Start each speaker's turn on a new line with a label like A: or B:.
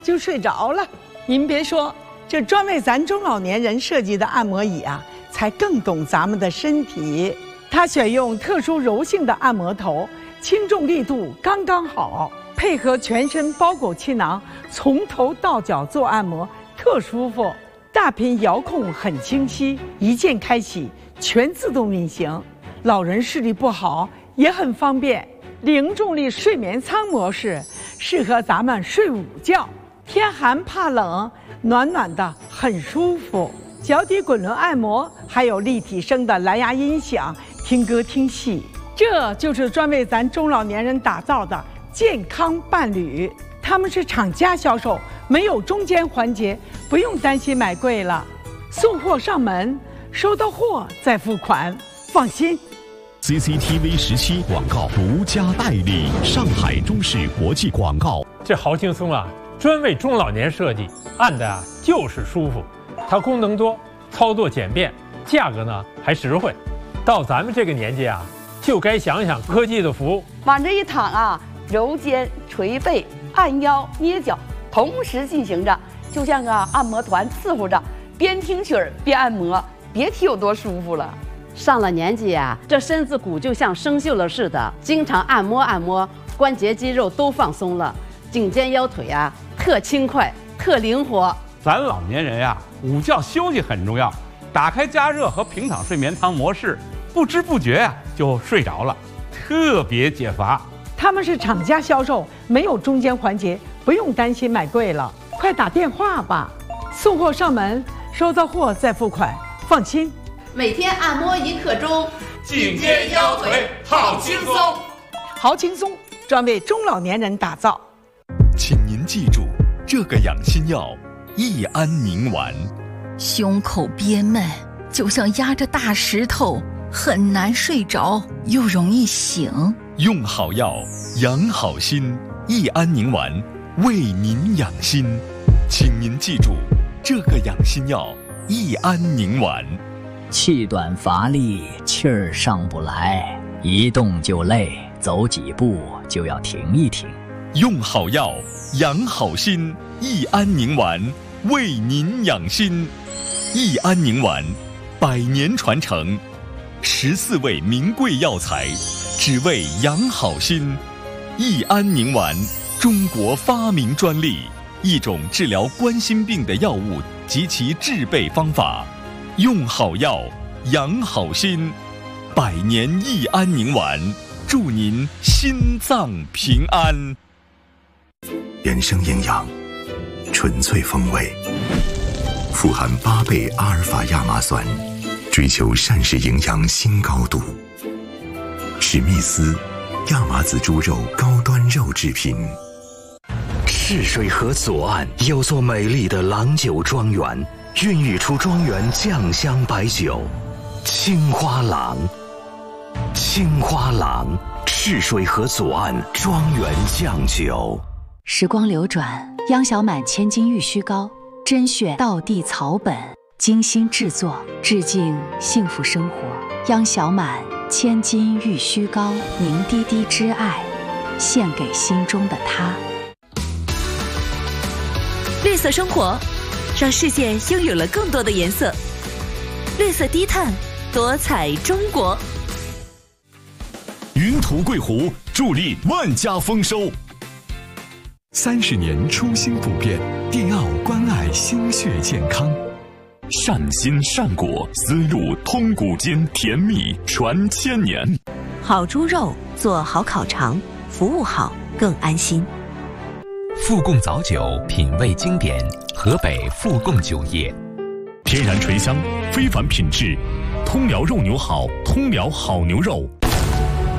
A: 就睡着了。您别说，这专为咱中老年人设计的按摩椅啊，才更懂咱们的身体。它选用特殊柔性的按摩头，轻重力度刚刚好，配合全身包裹气囊，从头到脚做按摩，特舒服。大屏遥控很清晰，一键开启，全自动运行。老人视力不好也很方便。零重力睡眠舱模式适合咱们睡午觉，天寒怕冷，暖暖的很舒服。脚底滚轮按摩，还有立体声的蓝牙音响，听歌听戏。这就是专为咱中老年人打造的健康伴侣。他们是厂家销售，没有中间环节，不用担心买贵了。送货上门，收到货再付款，放心。
B: CCTV 17广告独家代理，上海中视国际广告。
C: 这好轻松啊，专为中老年设计，按的啊就是舒服。它功能多，操作简便，价格呢还实惠。到咱们这个年纪啊，就该想想科技的福。
D: 往这一躺啊，揉肩、捶背、按腰、捏脚，同时进行着，就像个按摩团伺候着，边听曲儿边按摩，别提有多舒服了。
E: 上了年纪呀，这身子骨就像生锈了似的，经常按摩按摩，关节肌肉都放松了，颈肩腰腿啊特轻快特灵活。
F: 咱老年人呀，午觉休息很重要，打开加热和平躺睡眠舱模式，不知不觉呀就睡着了，特别解乏。
A: 他们是厂家销售，没有中间环节，不用担心买贵了。快打电话吧，送货上门，收到货再付款，放心。
E: 每天按摩1刻钟，
G: 颈肩腰腿好轻松，
A: 好轻松，专为中老年人打造。
B: 请您记住，这个养心药益安宁丸。
H: 胸口憋闷，就像压着大石头，很难睡着，又容易醒。
B: 用好药，养好心，益安宁丸为您养心。请您记住，这个养心药益安宁丸。
I: 气短乏力，气儿上不来，一动就累，走几步就要停一停。
B: 用好药，养好心，益安宁丸为您养心。益安宁丸100年传承，14味名贵药材，只为养好心。益安宁丸，中国发明专利，一种治疗冠心病的药物及其制备方法。用好药，养好心，100年益安宁丸，祝您心脏平安。
J: 原生营养，纯粹风味，富含8倍阿尔法亚麻酸，追求膳食营养新高度。史密斯亚麻籽猪肉高端肉制品。
K: 赤水河左岸有座美丽的郎酒庄园，孕育出庄园酱香白酒，青花郎。青花郎，赤水河左岸庄园酱酒。
L: 时光流转，央小满千金玉虚膏，甄选道地草本，精心制作，致敬幸福生活。央小满千金玉虚膏，凝滴滴之爱，献给心中的他。
M: 绿色生活，让世界拥有了更多的颜色。绿色低碳，多彩中国。
B: 云图贵湖助力万家丰收。30年初心不变，迪奥关爱心血健康。善心善果，丝路通古今，甜蜜传千年。
M: 好猪肉做好烤肠，服务好更安心。
N: 富贡早酒，品味经典，河北富贡酒业。
B: 天然醇香，非凡品质，通辽肉牛好，通辽好牛肉。